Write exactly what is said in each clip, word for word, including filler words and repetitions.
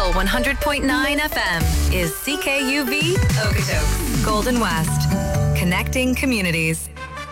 Eagle one hundred point nine F M is C K U V Okotoks, Golden West. Connecting communities.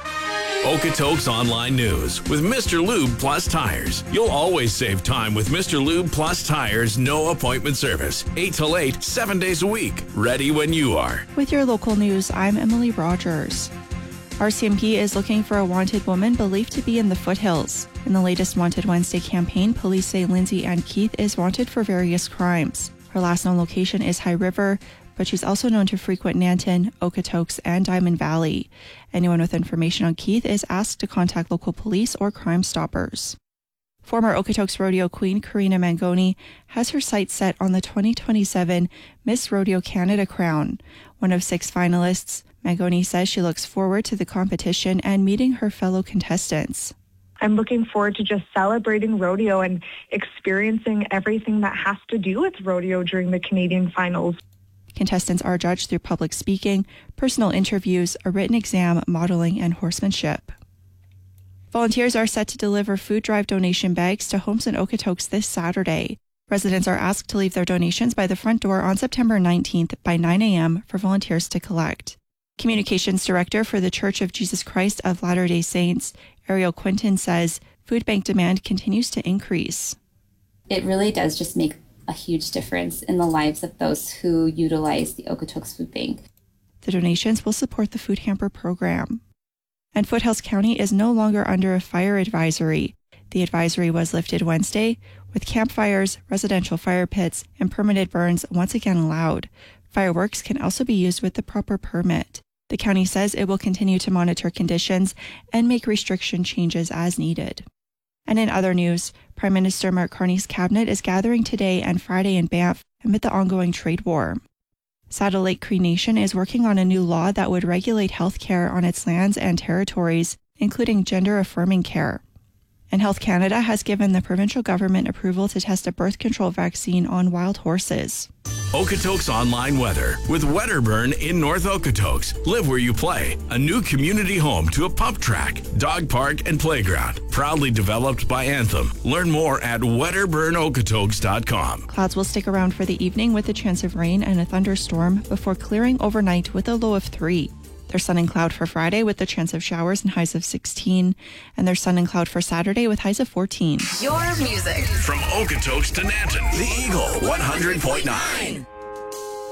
Okotoks Online News with Mister Lube Plus Tires. You'll always save time with Mister Lube Plus Tires' no appointment service. eight till eight, seven days a week. Ready when you are. With your local news, I'm Emily Rogers. R C M P is looking for a wanted woman believed to be in the foothills. In the latest Wanted Wednesday campaign, police say Lindsay Ann Keith is wanted for various crimes. Her last known location is High River, but she's also known to frequent Nanton, Okotoks, and Diamond Valley. Anyone with information on Keith is asked to contact local police or Crime Stoppers. Former Okotoks rodeo queen Karina Mangoni has her sights set on the twenty twenty-seven Miss Rodeo Canada crown. One of six finalists, Mangoni says she looks forward to the competition and meeting her fellow contestants. I'm looking forward to just celebrating rodeo and experiencing everything that has to do with rodeo during the Canadian finals. Contestants are judged through public speaking, personal interviews, a written exam, modeling, and horsemanship. Volunteers are set to deliver food drive donation bags to homes in Okotoks this Saturday. Residents are asked to leave their donations by the front door on September nineteenth by nine a.m. for volunteers to collect. Communications Director for the Church of Jesus Christ of Latter-day Saints, Ariel Quinton, says food bank demand continues to increase. It really does just make a huge difference in the lives of those who utilize the Okotoks Food Bank. The donations will support the Food Hamper program. And Foothills County is no longer under a fire advisory. The advisory was lifted Wednesday, with campfires, residential fire pits, and permitted burns once again allowed. Fireworks can also be used with the proper permit. The county says it will continue to monitor conditions and make restriction changes as needed. And in other news, Prime Minister Mark Carney's cabinet is gathering today and Friday in Banff amid the ongoing trade war. Saddle Lake Cree Nation is working on a new law that would regulate health care on its lands and territories, including gender-affirming care. And Health Canada has given the provincial government approval to test a birth control vaccine on wild horses. Okotoks Online Weather with Wedderburn in North Okotoks. Live where you play. A new community home to a pump track, dog park, and playground. Proudly developed by Anthem. Learn more at wedderburn okotoks dot com. Clouds will stick around for the evening with a chance of rain and a thunderstorm before clearing overnight with a low of three. There's sun and cloud for Friday with the chance of showers and highs of sixteen. And there's sun and cloud for Saturday with highs of fourteen. Your music. From Okotoks to Nanton, the Eagle one hundred point nine.